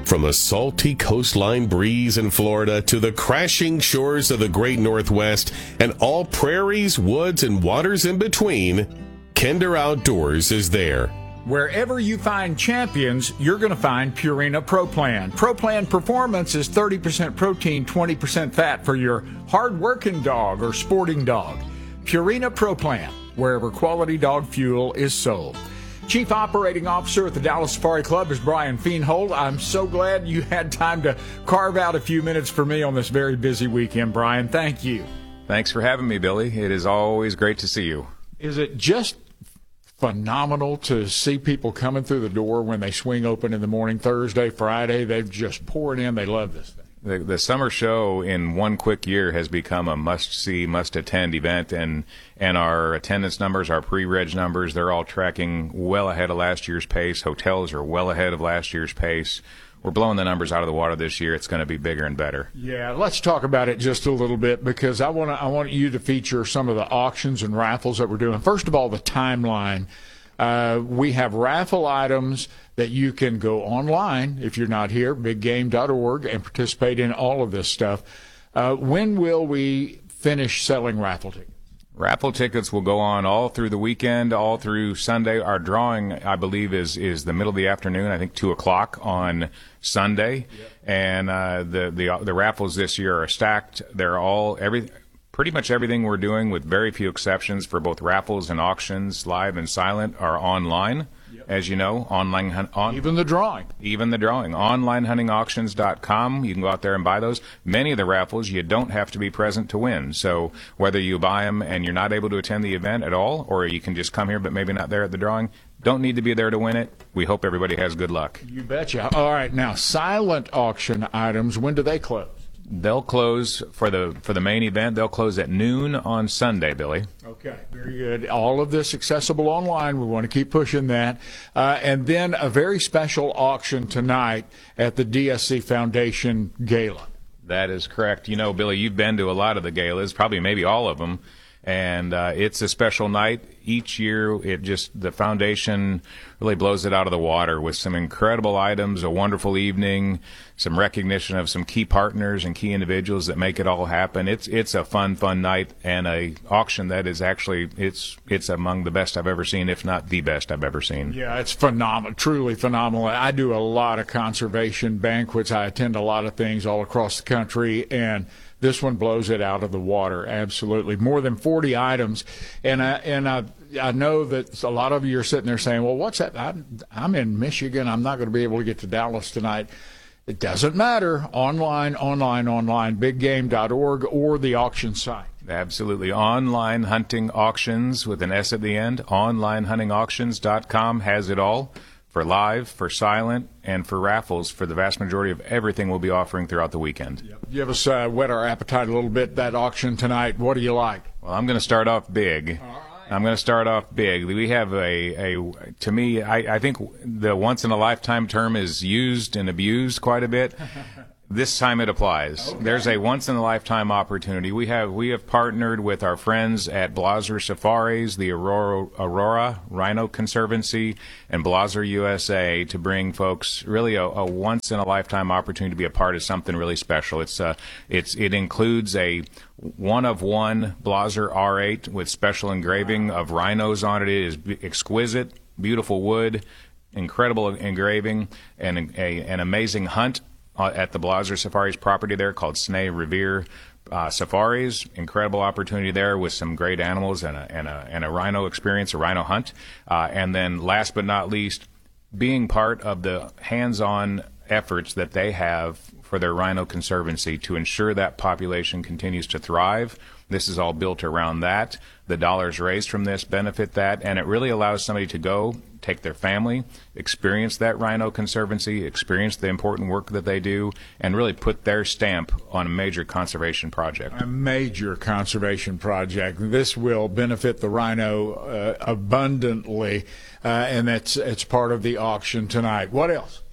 From the salty coastline breeze in Florida to the crashing shores of the great Northwest and all prairies, woods, and waters in between, Kinder Outdoors is there. Wherever you find champions, you're going to find Purina Pro Plan. Pro Plan Performance is 30% protein, 20% fat for your hard-working dog or sporting dog. Purina Pro Plan, wherever quality dog fuel is sold. Chief Operating Officer at the Dallas Safari Club is Brian Feenhold. I'm so glad you had time to carve out a few minutes for me on this very busy weekend, Brian. Thank you. Thanks for having me, Billy. It is always great to see you. Is it just phenomenal to see people coming through the door when they swing open in the morning, Thursday, Friday? They're just pouring in. They love this thing. The summer show in one quick year has become a must-see, must-attend event, and our attendance numbers, our pre-reg numbers, they're all tracking well ahead of last year's pace. Hotels are well ahead of last year's pace. We're blowing the numbers out of the water this year. It's going to be bigger and better. Yeah, let's talk about it just a little bit because I want you to feature some of the auctions and raffles that we're doing. First of all, the timeline. We have raffle items that you can go online if you're not here, biggame.org, and participate in all of this stuff. When will we finish selling raffle tickets? Raffle tickets will go on all through the weekend, all through Sunday. Our drawing, I believe, is the middle of the afternoon, I think 2 o'clock on Sunday. Yep. And the raffles this year are stacked. They're all pretty much everything we're doing, with very few exceptions for both raffles and auctions, live and silent, are online. Yep. As you know, even the drawing. OnlineHuntingAuctions.com. You can go out there and buy those. Many of the raffles you don't have to be present to win. So whether you buy them and you're not able to attend the event at all, or you can just come here but maybe not there at the drawing, don't need to be there to win it. We hope everybody has good luck. You betcha. All right, now silent auction items, when do they close? They'll close for the main event. They'll close at noon on Sunday, Billy. Okay, very good. All of this accessible online. We want to keep pushing that. And then a very special auction tonight at the DSC Foundation Gala. That is correct. You know, Billy, you've been to a lot of the galas, probably maybe all of them. And it's a special night. Each year, the foundation really blows it out of the water with some incredible items, a wonderful evening, some recognition of some key partners and key individuals that make it all happen. It's a fun night, and a auction that is actually it's among the best I've ever seen, if not the best I've ever seen. Yeah, it's phenomenal, truly phenomenal. I do a lot of conservation banquets. I attend a lot of things all across the country, and this one blows it out of the water, absolutely. More than 40 items. And I know that a lot of you are sitting there saying, well, what's that? I'm in Michigan. I'm not going to be able to get to Dallas tonight. It doesn't matter. Online, biggame.org or the auction site. Absolutely. Online Hunting Auctions with an S at the end. OnlineHuntingAuctions.com has it all. For live, for silent, and for raffles, for the vast majority of everything we'll be offering throughout the weekend. Yep. You have us whet our appetite a little bit, that auction tonight. What do you like? Well, I'm going to start off big. All right. I'm going to start off big. We have to me, I think the once-in-a-lifetime term is used and abused quite a bit. This time it applies. Okay. There's a once-in-a-lifetime opportunity. We have partnered with our friends at Blaser Safaris, the Aurora Rhino Conservancy, and Blaser USA to bring folks really a once-in-a-lifetime opportunity to be a part of something really special. It includes a one-of-one Blaser R8 with special engraving of rhinos on it. It is exquisite, beautiful wood, incredible engraving, and an amazing hunt at the Blaser Safaris property there called Sneh Revere Safaris. Incredible opportunity there with some great animals and a rhino experience, a rhino hunt. And then last but not least, being part of the hands-on efforts that they have for their Rhino Conservancy to ensure that population continues to thrive. This is all built around that. The dollars raised from this benefit that, and it really allows somebody to go, take their family, experience that Rhino Conservancy, experience the important work that they do, and really put their stamp on a major conservation project. A major conservation project. This will benefit the rhino abundantly, and it's part of the auction tonight. What else?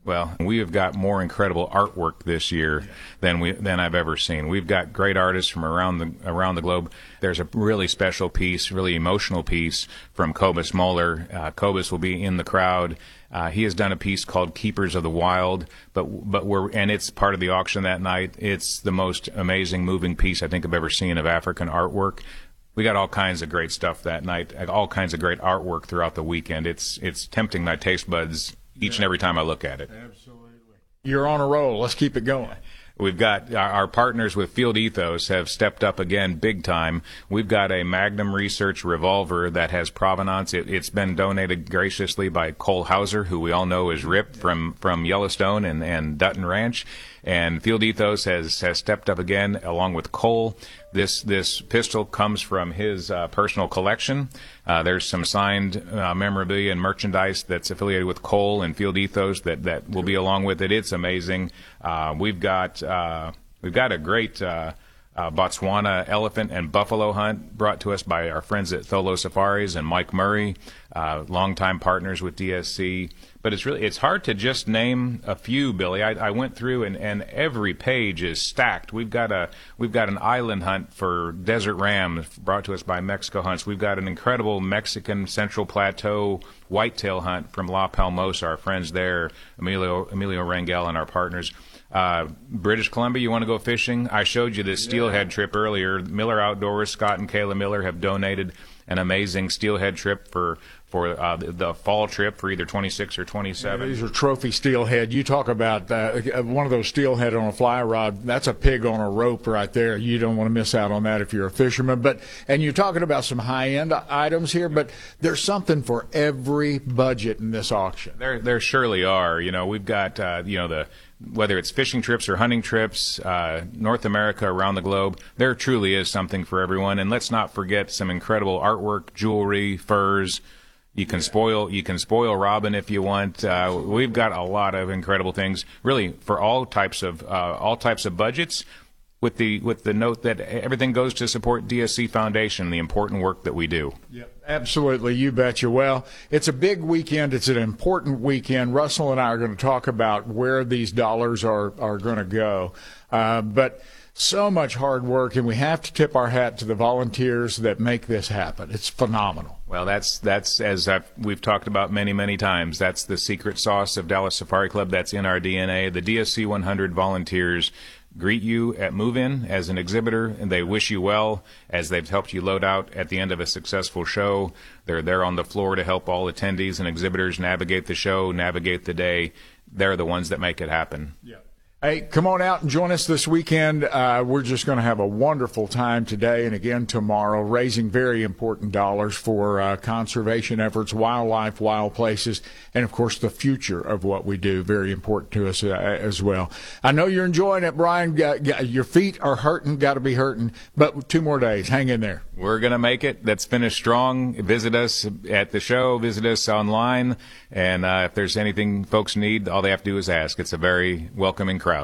Well, we have got more incredible artwork this year than I've ever seen. We've got great artists from around the globe. There's a really special piece, really emotional piece from Cobus Moeller. Cobus will be in the crowd. He has done a piece called Keepers of the Wild, and it's part of the auction that night. It's the most amazing, moving piece I think I've ever seen of African artwork. We got all kinds of great stuff that night, all kinds of great artwork throughout the weekend. It's tempting my taste buds each and every time I look at it. Absolutely. You're on a roll. Let's keep it going. We've got our partners with Field Ethos have stepped up again big time. We've got a Magnum Research revolver that has provenance. It's been donated graciously by Cole Hauser, who we all know is Rip from Yellowstone and Dutton Ranch. And Field Ethos has stepped up again along with Cole. This pistol comes from his personal collection. There's some signed memorabilia and merchandise that's affiliated with Cole and Field Ethos that will be along with it. It's amazing. We've got a great Botswana elephant and buffalo hunt brought to us by our friends at Tholo Safaris and Mike Murray, longtime partners with DSC. But it's hard to just name a few, Billy. I went through and every page is stacked. We've got an island hunt for desert ram brought to us by Mexico Hunts. We've got an incredible Mexican Central Plateau whitetail hunt from La Palmosa, our friends there, Emilio Rangel and our partners. British Columbia, you want to go fishing? I showed you this steelhead trip earlier. Miller Outdoors, Scott and Kayla Miller have donated an amazing steelhead trip for the fall trip for either 26 or 27. Yeah, these are trophy steelhead. You talk about one of those steelhead on a fly rod. That's a pig on a rope right there. You don't want to miss out on that if you're a fisherman. And you're talking about some high-end items here, but there's something for every budget in this auction. There surely are. We've got whether it's fishing trips or hunting trips, North America, around the globe, there truly is something for everyone. And let's not forget some incredible artwork, jewelry, furs. You can spoil Robin if you want. We've got a lot of incredible things, really, for all types of budgets. With the note that everything goes to support DSC Foundation, the important work that we do. Yep, absolutely, you betcha. Well, it's a big weekend. It's an important weekend. Russell and I are going to talk about where these dollars are going to go, but so much hard work, and we have to tip our hat to the volunteers that make this happen. It's phenomenal. Well, that's as we've talked about many times. That's the secret sauce of Dallas Safari Club. That's in our DNA. The DSC 100 volunteers greet you at move-in as an exhibitor, and they wish you well as they've helped you load out at the end of a successful show. They're there on the floor to help all attendees and exhibitors navigate the show, navigate the day. They're the ones that make it happen. Yeah. Hey, come on out and join us this weekend. We're just going to have a wonderful time today and again tomorrow, raising very important dollars for conservation efforts, wildlife, wild places, and, of course, the future of what we do. Very important to us as well. I know you're enjoying it, Brian. Your feet are hurting, got to be hurting, but 2 more days. Hang in there. We're going to make it. Let's finish strong. Visit us at the show. Visit us online. And if there's anything folks need, all they have to do is ask. It's a very welcoming crowd.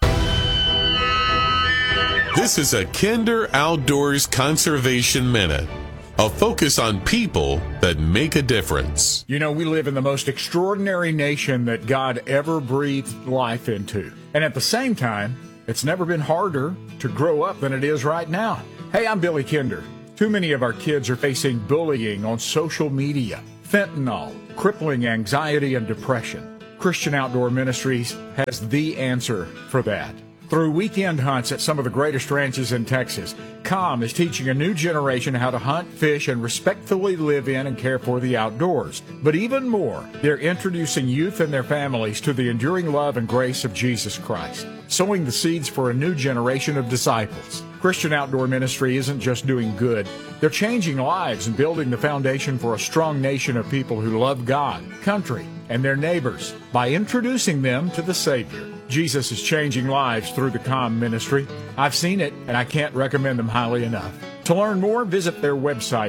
This is a Kinder Outdoors Conservation Minute, a focus on people that make a difference. We live in the most extraordinary nation that God ever breathed life into. And at the same time, it's never been harder to grow up than it is right now. Hey, I'm Billy Kinder. Too many of our kids are facing bullying on social media, fentanyl, crippling anxiety and depression. Christian Outdoor Ministries has the answer for that. Through weekend hunts at some of the greatest ranches in Texas, COM is teaching a new generation how to hunt, fish, and respectfully live in and care for the outdoors. But even more, they're introducing youth and their families to the enduring love and grace of Jesus Christ, sowing the seeds for a new generation of disciples. Christian Outdoor Ministry isn't just doing good. They're changing lives and building the foundation for a strong nation of people who love God, country, and their neighbors by introducing them to the Savior. Jesus is changing lives through the COM ministry. I've seen it, and I can't recommend them highly enough. To learn more, visit their website,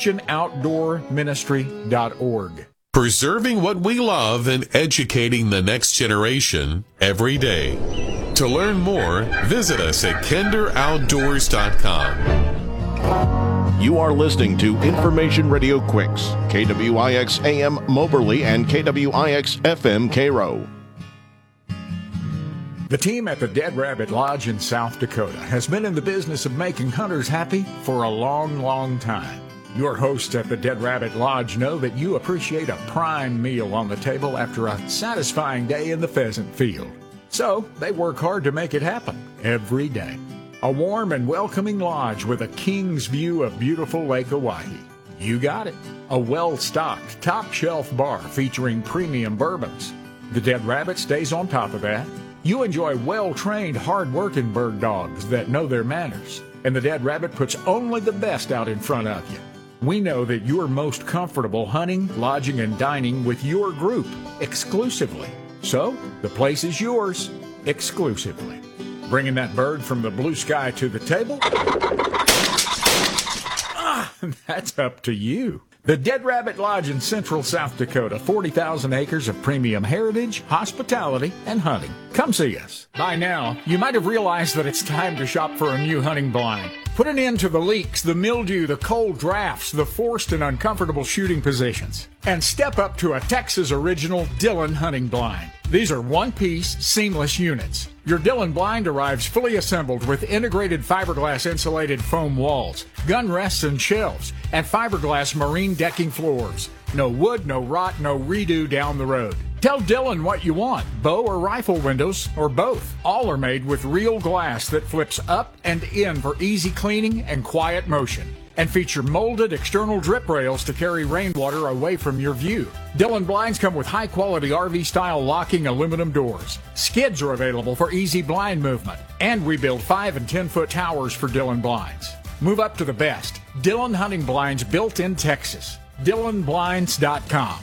christianoutdoorministry.org. Preserving what we love and educating the next generation every day. To learn more, visit us at kinderoutdoors.com. You are listening to Information Radio Quicks, KWIX AM Moberly and KWIX FM Cairo. The team at the Dead Rabbit Lodge in South Dakota has been in the business of making hunters happy for a long, long time. Your hosts at the Dead Rabbit Lodge know that you appreciate a prime meal on the table after a satisfying day in the pheasant field. So they work hard to make it happen every day. A warm and welcoming lodge with a king's view of beautiful Lake Oahe. You got it. A well-stocked, top-shelf bar featuring premium bourbons. The Dead Rabbit stays on top of that. You enjoy well-trained, hard-working bird dogs that know their manners. And the Dead Rabbit puts only the best out in front of you. We know that you're most comfortable hunting, lodging, and dining with your group exclusively. So, the place is yours exclusively. Bringing that bird from the blue sky to the table? That's up to you. The Dead Rabbit Lodge in Central South Dakota, 40,000 acres of premium heritage, hospitality, and hunting. Come see us. By now, you might have realized that it's time to shop for a new hunting blind. Put an end to the leaks, the mildew, the cold drafts, the forced and uncomfortable shooting positions. And step up to a Texas original Dillon hunting blind. These are one-piece, seamless units. Your Dillon blind arrives fully assembled with integrated fiberglass insulated foam walls, gun rests and shelves, and fiberglass marine decking floors. No wood, no rot, no redo down the road. Tell Dillon what you want, bow or rifle windows, or both. All are made with real glass that flips up and in for easy cleaning and quiet motion, and feature molded external drip rails to carry rainwater away from your view. Dillon blinds come with high-quality RV-style locking aluminum doors. Skids are available for easy blind movement, and we build 5- and 10-foot towers for Dillon blinds. Move up to the best. Dillon hunting blinds built in Texas. DillonBlinds.com.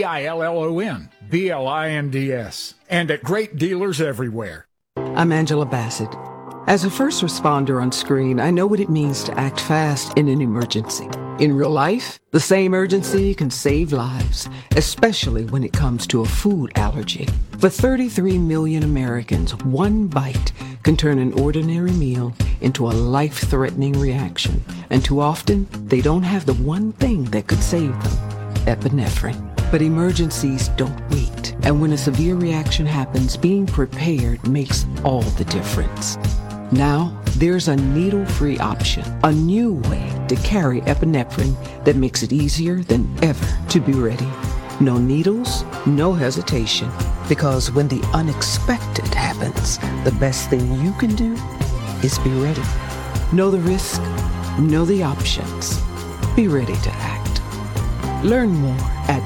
DillonBlinds. And at great dealers everywhere. I'm Angela Bassett. As a first responder on screen, I know what it means to act fast in an emergency. In real life, the same urgency can save lives, especially when it comes to a food allergy. For 33 million Americans, one bite can turn an ordinary meal into a life-threatening reaction. And too often, they don't have the one thing that could save them, epinephrine. But emergencies don't wait. And when a severe reaction happens, being prepared makes all the difference. Now, there's a needle-free option, a new way to carry epinephrine that makes it easier than ever to be ready. No needles, no hesitation, because when the unexpected happens, the best thing you can do is be ready. Know the risk, know the options. Be ready to act. Learn more at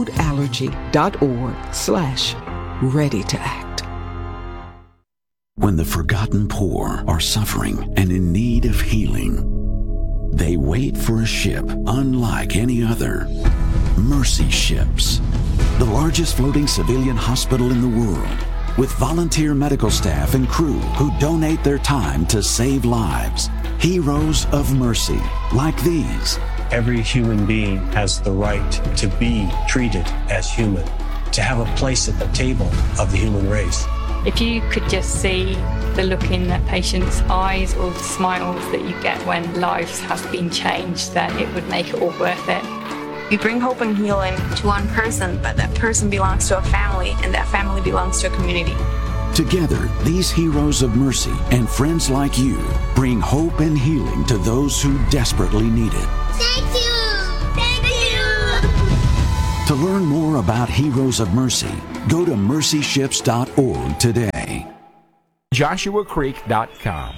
foodallergy.org/ready to act. When the forgotten poor are suffering and in need of healing, they wait for a ship unlike any other. Mercy Ships, the largest floating civilian hospital in the world, with volunteer medical staff and crew who donate their time to save lives. Heroes of Mercy, like these. Every human being has the right to be treated as human, to have a place at the table of the human race. If you could just see the look in that patient's eyes or the smiles that you get when lives have been changed, then it would make it all worth it. We bring hope and healing to one person, but that person belongs to a family, and that family belongs to a community. Together, these heroes of mercy and friends like you bring hope and healing to those who desperately need it. Thank you! Thank you! To learn more about Heroes of Mercy, go to mercyships.org today. JoshuaCreek.com.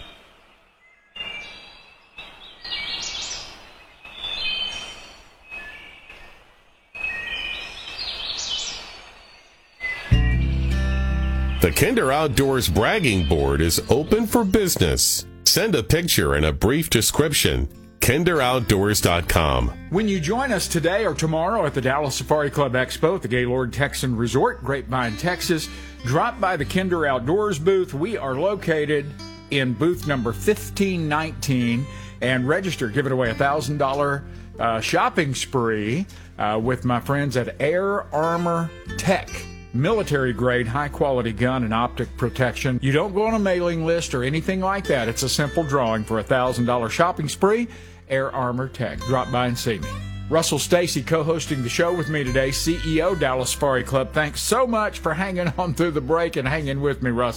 The Kinder Outdoors bragging board is open for business. Send a picture and a brief description. KinderOutdoors.com. When you join us today or tomorrow at the Dallas Safari Club Expo at the Gaylord Texan Resort, Grapevine, Texas, drop by the Kinder Outdoors booth. We are located in booth number 1519 and register. Give it away a $1,000 shopping spree with my friends at Air Armor Tech. Military-grade, high-quality gun and optic protection. You don't go on a mailing list or anything like that. It's a simple drawing for a $1,000 shopping spree. Air Armor Tech. Drop by and see me. Russell Stacy co-hosting the show with me today, CEO, Dallas Safari Club. Thanks so much for hanging on through the break and hanging with me, Russell.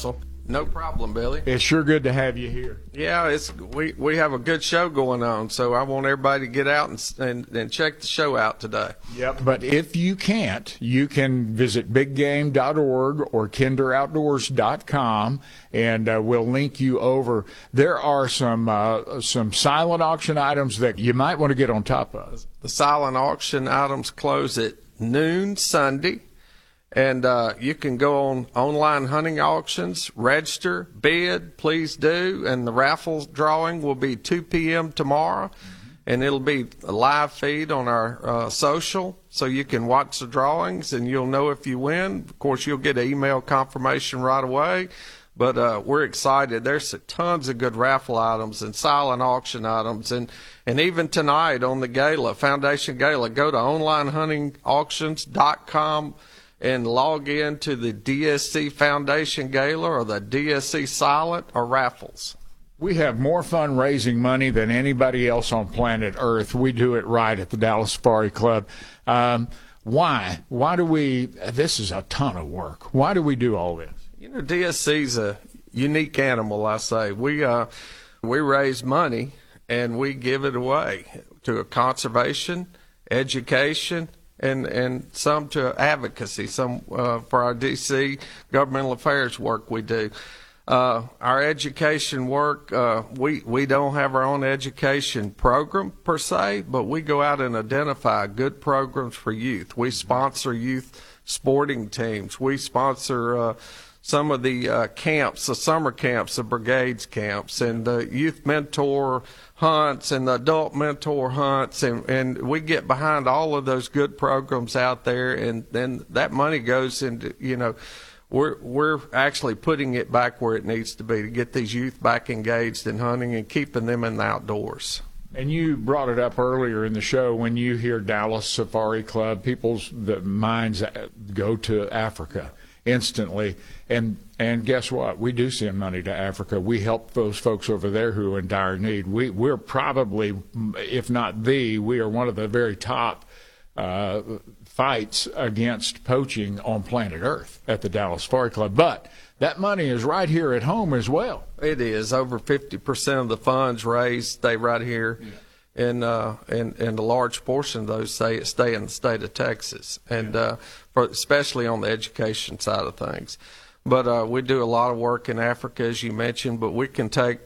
No problem, Billy. It's sure good to have you here. Yeah, we have a good show going on, so I want everybody to get out and check the show out today. Yep, but if you can't, you can visit biggame.org or kinderoutdoors.com, and we'll link you over. There are some silent auction items that you might want to get on top of. The silent auction items close at noon Sunday. And you can go on online hunting auctions, register, bid, please do. And the raffle drawing will be 2 p.m. tomorrow. And it'll be a live feed on our social, so you can watch the drawings and you'll know if you win. Of course, you'll get an email confirmation right away. But we're excited. There's tons of good raffle items and silent auction items. And even tonight on the gala, Foundation Gala, go to onlinehuntingauctions.com and log in to the DSC Foundation Gala or the DSC Silent or raffles. We have more fun raising money than anybody else on planet Earth. We do it right at the Dallas Safari Club. Why? Why do we? This is a ton of work. Why do we do all this? You know, DSC's a unique animal, I say. We raise money and we give it away to a conservation, education, and some to advocacy, some for our D.C. governmental affairs work we do. Our education work, we don't have our own education program per se, but we go out and identify good programs for youth. We sponsor youth sporting teams. We sponsor some of the camps, the summer camps, the brigades camps, and the youth mentor hunts and the adult mentor hunts, and we get behind all of those good programs out there, and then that money goes into, you know, we're actually putting it back where it needs to be to get these youth back engaged in hunting and keeping them in the outdoors. And you brought it up earlier in the show, when you hear Dallas Safari Club, people's minds go to Africa instantly. And guess what? We do send money to Africa. We help those folks over there who are in dire need. We're probably, if not we are one of the very top fights against poaching on planet Earth at the Dallas Safari Club. But that money is right here at home as well. It is. Over 50% of the funds raised stay right here. Yeah. And a large portion of those stay in the state of Texas, and especially on the education side of things. But we do a lot of work in Africa, as you mentioned, but we can take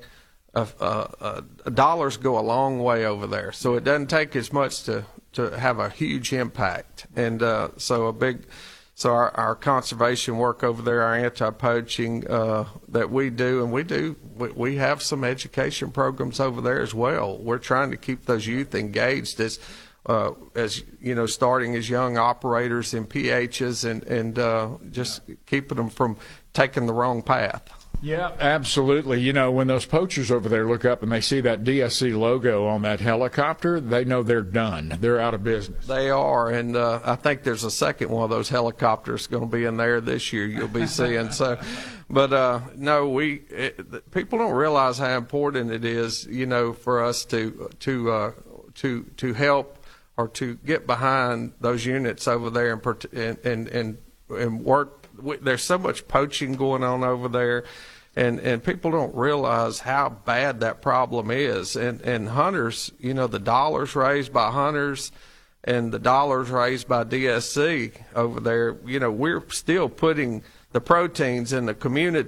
dollars go a long way over there. So it doesn't take as much to have a huge impact. And so our conservation work over there, our anti-poaching that we do, and we have some education programs over there as well. We're trying to keep those youth engaged as you know, starting as young operators in PHs and just keeping them from taking the wrong path. Yeah, absolutely. You know, when those poachers over there look up and they see that DSC logo on that helicopter, they know they're done. They're out of business. They are, and I think there's a second one of those helicopters going to be in there this year. You'll be seeing. So, but no, people don't realize how important it is, you know, for us to help or to get behind those units over there and work. There's so much poaching going on over there, and people don't realize how bad that problem is. And hunters, you know, the dollars raised by hunters and the dollars raised by DSC over there, you know, we're still putting the proteins in the community